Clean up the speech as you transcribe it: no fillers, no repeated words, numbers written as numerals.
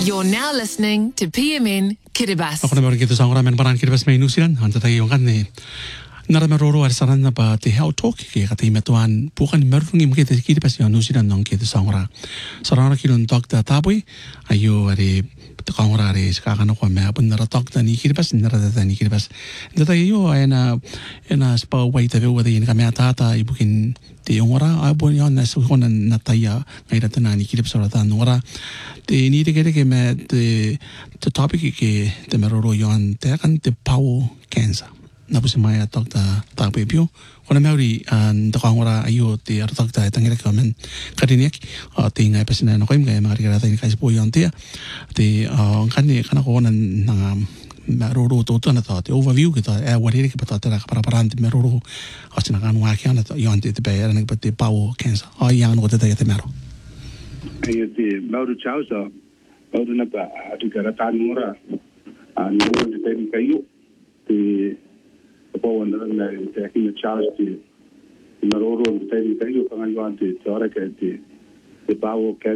You're now listening to PMN Kiribati. Ako na marikito sa orang menaparan Kiribati may New Zealand. Hanta tayo yung kan ni naramaroro ar saran na ba te how talk ke kati metuan bukan merungi mkete Kiribati New Zealand nong kete sa ora. Sarana kilon talk ta taboy ayo are kangora are skakano ko me apun nara talk ta ni Kiribati nara ta ni Kiribati. Data yo ena spa wait ave wadi ni kame tata ibukin te ora abo yon na su kona na taya ngai rata na ni Kiribati ora ta ora. Te ni te kere ke me te topic ke te meroro yon te kan te pau cancer. Napos maya talk ta tapo pio kona meuri an takangora ayo te ar talk ta tangere kamen kadinek te ngai pasina no koim ngai mari rata ni kais po yon te kan kana ko nan meroro to na te overview kita what here ke pata ta para te meroro asina kan wa kiana yon te be ana ke te pau cancer yang no te mero ayo te mauru chausa mauru na pa atu karata nura no te kayo te po na te kina charge te maroro te kayo pangayo ante te ora ke te pau